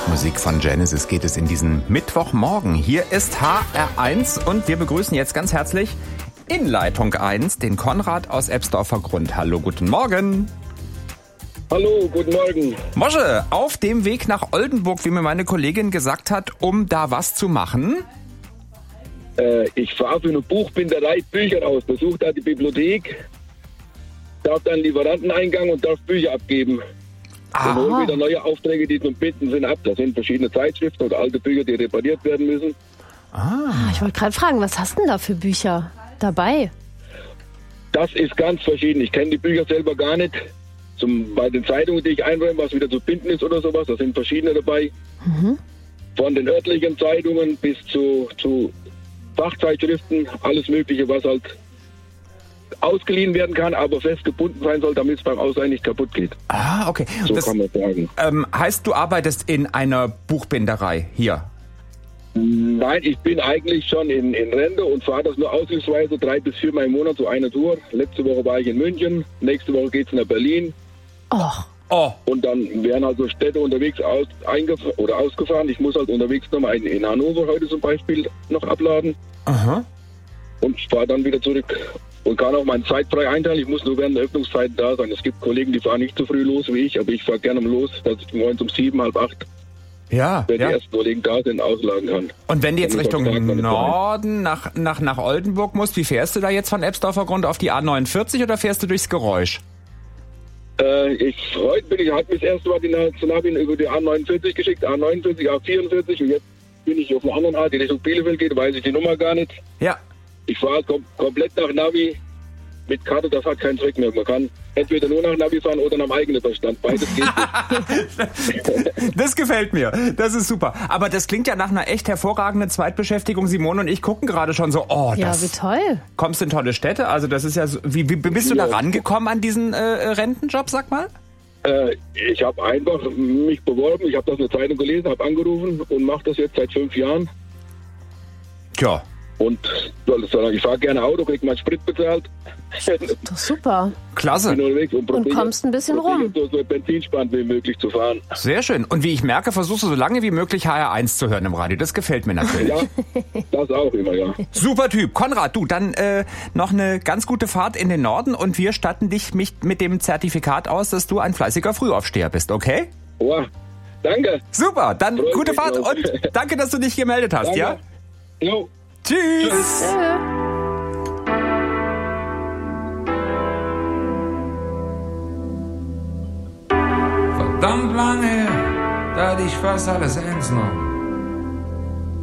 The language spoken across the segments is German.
Musik von Genesis geht es in diesen Mittwochmorgen. Hier ist HR1 und wir begrüßen jetzt ganz herzlich in Leitung 1 den Konrad aus Ebsdorfer Grund. Hallo, guten Morgen. Hallo, guten Morgen. Mosche, auf dem Weg nach Oldenburg, wie mir meine Kollegin gesagt hat, um da was zu machen? Ich fahre für eine Buchbinderei Bücher aus, besuche da die Bibliothek, darf dann Lieferanteneingang und darf Bücher abgeben. Dann holen wieder neue Aufträge, die zum Binden sind, ab. Das sind verschiedene Zeitschriften oder alte Bücher, die repariert werden müssen. Ich wollte gerade fragen, was hast du denn da für Bücher dabei? Das ist ganz verschieden. Ich kenne die Bücher selber gar nicht. Bei den Zeitungen, die ich einräume, was wieder zu binden ist oder sowas, da sind verschiedene dabei. Von den örtlichen Zeitungen bis zu Fachzeitschriften, alles Mögliche, was halt ausgeliehen werden kann, aber fest gebunden sein soll, damit es beim Ausleihen nicht kaputt geht. Okay. So das kann man sagen. Heißt, du arbeitest in einer Buchbinderei hier? Nein, ich bin eigentlich schon in Rente und fahre das nur aushilfsweise 3 bis 4 Mal im Monat, so eine Tour. Letzte Woche war ich in München, nächste Woche geht's nach Berlin. Und dann werden also Städte unterwegs ausgefahren. Ich muss halt unterwegs nochmal in Hannover heute zum Beispiel noch abladen. Und fahre dann wieder zurück. Und kann auch meine Zeit frei einteilen. Ich muss nur während der Öffnungszeiten da sein. Es gibt Kollegen, die fahren nicht so früh los wie ich, aber ich fahre gerne los, dass ich morgens um 7, halb 8, wenn die ersten Kollegen da sind, ausladen kann. Und wenn du jetzt Richtung Norden nach Oldenburg musst, wie fährst du da jetzt von Ebsdorfer Grund auf die A49 oder fährst du durchs Geräusch? Heute bin ich das erste Mal die Navi über die A49 geschickt, A49, A44 und jetzt bin ich auf einer anderen A, die Richtung Bielefeld geht, weiß ich die Nummer gar nicht. Ja. Ich fahre komplett nach Navi mit Karte, das hat keinen Zweck mehr. Man kann entweder nur nach Navi fahren oder nach eigenem Verstand. Beides geht nicht. Das gefällt mir. Das ist super. Aber das klingt ja nach einer echt hervorragenden Zweitbeschäftigung. Simone und ich gucken gerade schon so, wie toll. Kommst in tolle Städte. Also das ist ja so, wie bist du da rangekommen an diesen Rentenjob, sag mal? Ich habe einfach mich beworben. Ich habe das in der Zeitung gelesen, habe angerufen und mache das jetzt seit 5 Jahren. Tja. Und ich fahre gerne Auto, kriege meinen Sprit bezahlt. Doch super. Klasse. Und kommst ein bisschen rum. So benzinsparend wie möglich zu fahren. Sehr schön. Und wie ich merke, versuchst du so lange wie möglich HR1 zu hören im Radio. Das gefällt mir natürlich. Ja, das auch immer, ja. Super Typ. Konrad, du, dann noch eine ganz gute Fahrt in den Norden und wir statten dich mit dem Zertifikat aus, dass du ein fleißiger Frühaufsteher bist, okay? Oh, danke. Super, dann gute Fahrt und danke, dass du dich gemeldet hast, danke. Ja? Jo. Tschüss. Verdammt lange her, da hatte ich fast alles ernst genommen.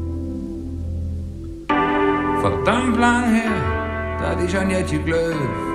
Verdammt lang her, da hatte ich an Jetje Glöw.